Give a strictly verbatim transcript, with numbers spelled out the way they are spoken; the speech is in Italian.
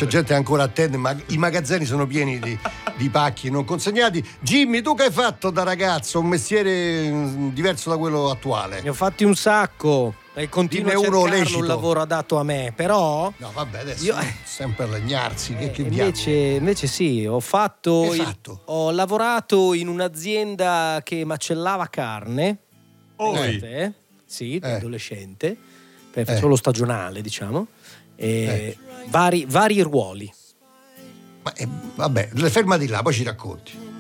c'è gente che ancora attende, ma i magazzini sono pieni di, di pacchi non consegnati. Jimmy, tu che hai fatto da ragazzo? Un mestiere diverso da quello attuale? Ne ho fatti un sacco e continuo a cercarlo un lavoro adatto a me, però no vabbè adesso io, sempre a lagnarsi che, eh, che invece, invece sì, ho fatto, Che il, fatto? ho lavorato in un'azienda che macellava carne. Oh, eh, sì, da Eh. adolescente, facevo Eh. lo stagionale, diciamo, e Eh. vari, vari ruoli. Ma, eh, vabbè, fermati là, poi ci racconti.